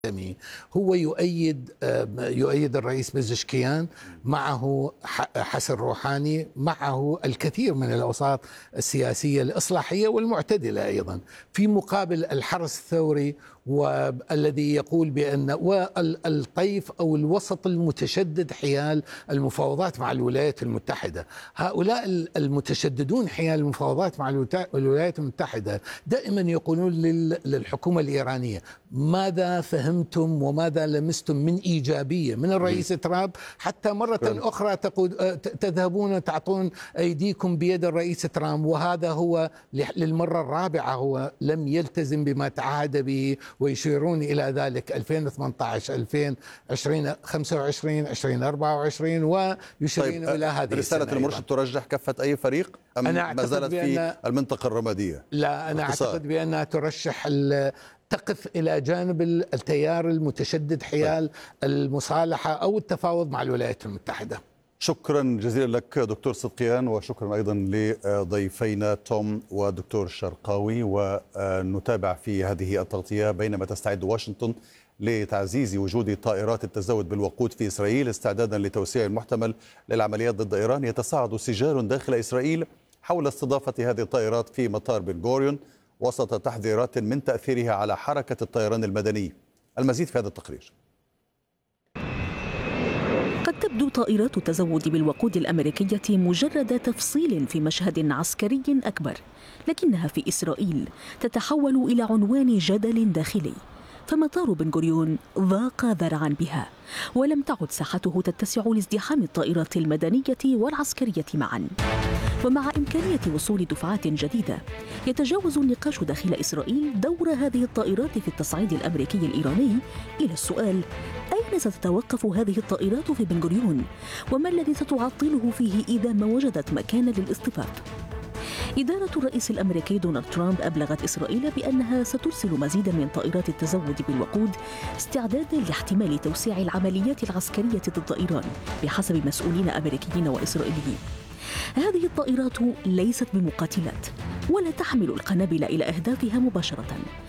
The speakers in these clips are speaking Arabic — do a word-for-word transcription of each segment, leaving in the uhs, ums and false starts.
هو يؤيد يؤيد الرئيس بزشكيان، معه حسن روحاني، معه الكثير من الأوساط السياسية الإصلاحية والمعتدلة أيضا، في مقابل الحرس الثوري والذي يقول بأن والطيف أو الوسط المتشدد حيال المفاوضات مع الولايات المتحدة. هؤلاء المتشددون حيال المفاوضات مع الولايات المتحدة دائما يقولون للحكومة الإيرانية: ماذا فهمتم وماذا لمستم من إيجابية من الرئيس ترامب، حتى مرة أخرى تقول تذهبون تعطون أيديكم بيد الرئيس ترامب، وهذا هو للمرة الرابعة هو لم يلتزم بما تعهد به، ويشيرون إلى ذلك ألفين وثمانية عشر ألفين وخمسة وعشرين ألفين وأربعة وعشرين ويشيرون طيب إلى هذه رسالة المرشد ترجح كفة أي فريق أم ما زالت في المنطقة الرمادية؟ لا، أنا اختصار. أعتقد بأنها ترشح تقف إلى جانب التيار المتشدد حيال المصالحة أو التفاوض مع الولايات المتحدة. شكرا جزيلا لك دكتور صدقيان، وشكرا أيضا لضيفينا توم ودكتور شرقاوي. ونتابع في هذه التغطية بينما تستعد واشنطن لتعزيز وجود طائرات التزود بالوقود في إسرائيل استعدادا لتوسيع المحتمل للعمليات ضد إيران، يتصاعد سجال داخل إسرائيل حول استضافة هذه الطائرات في مطار بن غوريون وسط تحذيرات من تأثيرها على حركة الطيران المدني. المزيد في هذا التقرير. قد تبدو طائرات التزود بالوقود الأمريكية مجرد تفصيل في مشهد عسكري أكبر، لكنها في إسرائيل تتحول إلى عنوان جدل داخلي. فمطار بن غوريون ضاق ذرعا بها، ولم تعد ساحته تتسع لازدحام الطائرات المدنية والعسكرية معا. ومع إمكانية وصول دفعات جديدة، يتجاوز النقاش داخل إسرائيل دور هذه الطائرات في التصعيد الأمريكي الإيراني إلى السؤال: أين ستتوقف هذه الطائرات في بن غوريون؟ وما الذي ستعطله فيه إذا ما وجدت مكانا للاصطفاف؟ إدارة الرئيس الأمريكي دونالد ترامب أبلغت إسرائيل بأنها سترسل مزيدا من طائرات التزود بالوقود استعدادا لاحتمال توسيع العمليات العسكرية ضد إيران بحسب مسؤولين أمريكيين وإسرائيليين. هذه الطائرات ليست بمقاتلات ولا تحمل القنابل إلى أهدافها مباشرة،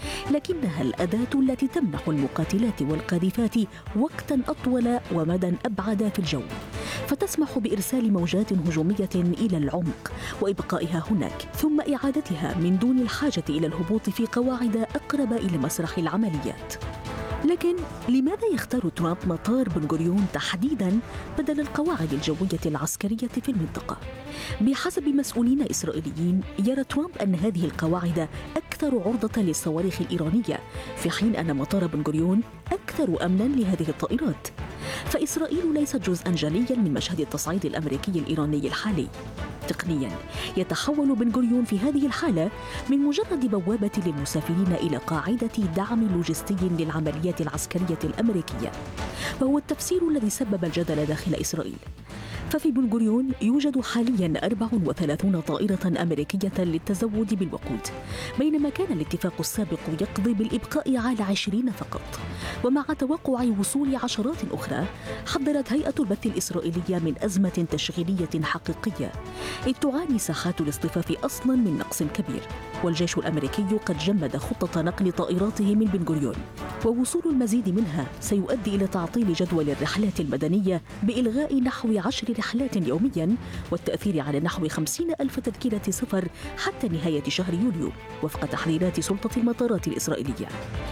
لكنها الأداة التي تمنح المقاتلات والقاذفات وقتا أطول ومدى أبعد في الجو، فتسمح بإرسال موجات هجومية إلى العمق وإبقائها هناك ثم إعادتها من دون الحاجة إلى الهبوط في قواعد أقرب إلى مسرح العمليات. لكن لماذا يختار ترامب مطار بن غوريون تحديداً بدل القواعد الجوية العسكرية في المنطقة؟ بحسب مسؤولين إسرائيليين، يرى ترامب أن هذه القواعد أكثر عرضة للصواريخ الإيرانية، في حين أن مطار بن غوريون أكثر أمناً لهذه الطائرات. فإسرائيل ليست جزءاً جلياً من مشهد التصعيد الأمريكي الإيراني الحالي. تقنياً يتحول بن غوريون في هذه الحالة من مجرد بوابة للمسافرين إلى قاعدة دعم لوجستي للعمليات العسكرية الأمريكية، وهو التفسير الذي سبب الجدل داخل إسرائيل. ففي بن غوريون يوجد حالياً أربع وثلاثين طائرة أمريكية للتزود بالوقود، بينما كان الاتفاق السابق يقضي بالإبقاء على عشرين فقط. ومع توقع وصول عشرات أخرى، حذرت هيئة البث الإسرائيلية من أزمة تشغيلية حقيقية، إذ تعاني ساحات الاصطفاف أصلاً من نقص كبير. والجيش الأمريكي قد جمد خطة نقل طائراته من بن غوريون، ووصول المزيد منها سيؤدي إلى تعطيل جدول الرحلات المدنية بإلغاء نحو عشر رحلات يومياً، والتأثير على نحو خمسين ألف تذكرة سفر حتى نهاية شهر يوليو وفق تحذيرات سلطة المطارات الإسرائيلية.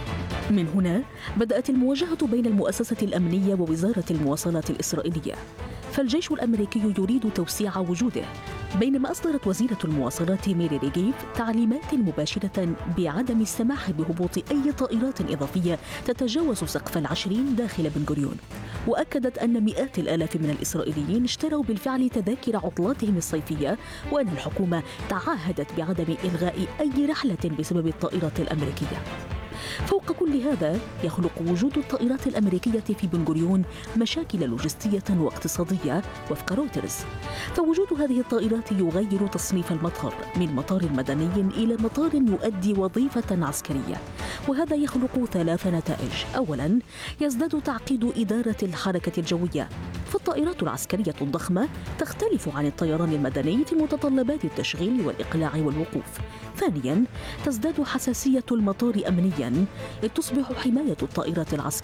من هنا بدأت المواجهة بين المؤسسة الأمنية ووزارة المواصلات الإسرائيلية، فالجيش الأمريكي يريد توسيع وجوده، بينما أصدرت وزيرة المواصلات ميري ريغيف تعليمات مباشرة بعدم السماح بهبوط أي طائرات إضافية تتجاوز سقف العشرين داخل بن غوريون. وأكدت أن مئات الآلاف من الإسرائيليين اشتروا بالفعل تذاكر عطلاتهم الصيفية، وأن الحكومة تعهدت بعدم إلغاء أي رحلة بسبب الطائرات الأمريكية. فوق كل هذا، يخلق وجود الطائرات الأمريكية في بن غوريون مشاكل لوجستية واقتصادية وفق رويترز. فوجود هذه الطائرات يغير تصنيف المطار من مطار مدني إلى مطار يؤدي وظيفة عسكرية، وهذا يخلق ثلاث نتائج. أولاً، يزداد تعقيد إدارة الحركة الجوية، فالطائرات العسكرية الضخمة تختلف عن الطيران المدني في متطلبات التشغيل والإقلاع والوقوف. ثانيا، تزداد حساسية المطار أمنيا، إذ تصبح حماية الطائرات العسكرية